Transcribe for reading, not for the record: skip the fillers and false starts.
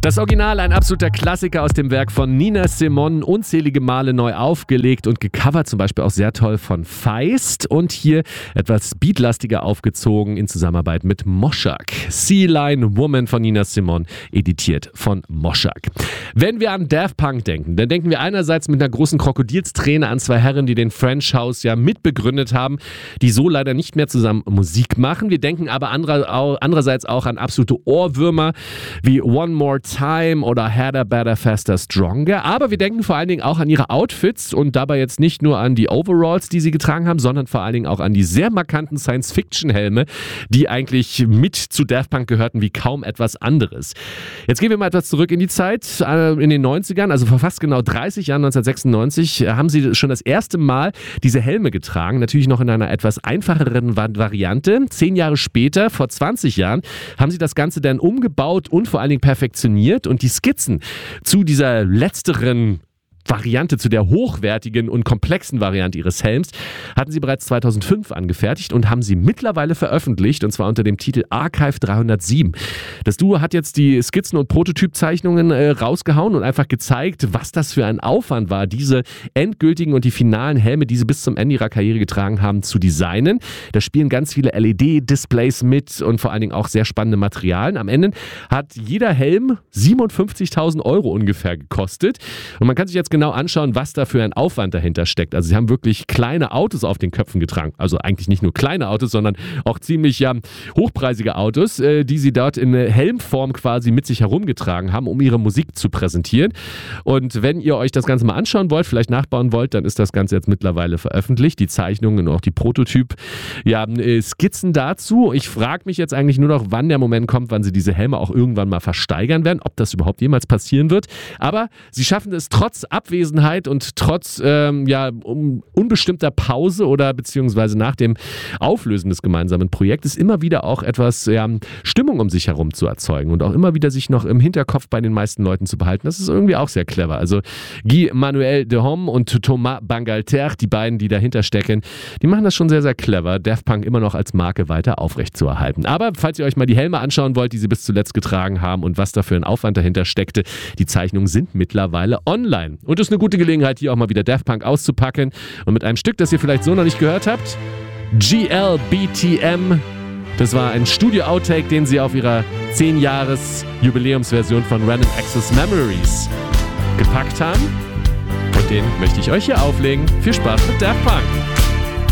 Das Original, ein absoluter Klassiker aus dem Werk von Nina Simone, unzählige Male neu aufgelegt und gecovert, zum Beispiel auch sehr toll von Feist und hier etwas beatlastiger aufgezogen in Zusammenarbeit mit Moschak. Sea Lion Woman von Nina Simone, editiert von Moschak. Wenn wir an Daft Punk denken, dann denken wir einerseits mit einer großen Krokodilsträne an zwei Herren, die den French House ja mitbegründet haben, die so leider nicht mehr zusammen Musik machen. Wir denken aber andererseits auch an absolute Ohrwürmer wie One More Time oder Harder, Better, Faster, Stronger. Aber wir denken vor allen Dingen auch an ihre Outfits und dabei jetzt nicht nur an die Overalls, die sie getragen haben, sondern vor allen Dingen auch an die sehr markanten Science-Fiction-Helme, die eigentlich mit zu Daft Punk gehörten wie kaum etwas anderes. Jetzt gehen wir mal etwas zurück in die Zeit, in den 90ern, also vor fast genau 30 Jahren, 1996, haben sie schon das erste Mal diese Helme getragen, natürlich noch in einer etwas einfacheren Variante. 10 Jahre später, vor 20 Jahren, haben sie das Ganze dann umgebaut und vor allen Dingen perfektioniert und die Skizzen zu dieser letzteren Variante, zu der hochwertigen und komplexen Variante ihres Helms, hatten sie bereits 2005 angefertigt und haben sie mittlerweile veröffentlicht, und zwar unter dem Titel Archive 307. Das Duo hat jetzt die Skizzen und Prototypzeichnungen rausgehauen und einfach gezeigt, was das für ein Aufwand war, diese endgültigen und die finalen Helme, die sie bis zum Ende ihrer Karriere getragen haben, zu designen. Da spielen ganz viele LED-Displays mit und vor allen Dingen auch sehr spannende Materialien. Am Ende hat jeder Helm 57.000 € ungefähr gekostet und man kann sich jetzt genau anschauen, was da für ein Aufwand dahinter steckt. Also sie haben wirklich kleine Autos auf den Köpfen getragen. Also eigentlich nicht nur kleine Autos, sondern auch ziemlich hochpreisige Autos, die sie dort in Helmform quasi mit sich herumgetragen haben, um ihre Musik zu präsentieren. Und wenn ihr euch das Ganze mal anschauen wollt, vielleicht nachbauen wollt, dann ist das Ganze jetzt mittlerweile veröffentlicht. Die Zeichnungen und auch die Prototyp-Skizzen dazu. Ich frage mich jetzt eigentlich nur noch, wann der Moment kommt, wann sie diese Helme auch irgendwann mal versteigern werden, ob das überhaupt jemals passieren wird. Aber sie schaffen es trotz Abwesenheit und trotz unbestimmter Pause oder beziehungsweise nach dem Auflösen des gemeinsamen Projektes immer wieder auch etwas Stimmung um sich herum zu erzeugen und auch immer wieder sich noch im Hinterkopf bei den meisten Leuten zu behalten. Das ist irgendwie auch sehr clever. Also Guy Manuel de Homme und Thomas Bangalter, die beiden, die dahinter stecken, die machen das schon sehr, sehr clever, Daft Punk immer noch als Marke weiter aufrechtzuerhalten. Aber falls ihr euch mal die Helme anschauen wollt, die sie bis zuletzt getragen haben und was da für ein Aufwand dahinter steckte, die Zeichnungen sind mittlerweile online. Und das ist eine gute Gelegenheit, hier auch mal wieder Daft Punk auszupacken. Und mit einem Stück, das ihr vielleicht so noch nicht gehört habt, GLBTM. Das war ein Studio-Outtake, den sie auf ihrer 10-Jahres-Jubiläumsversion von Random Access Memories gepackt haben. Und den möchte ich euch hier auflegen. Viel Spaß mit Daft Punk.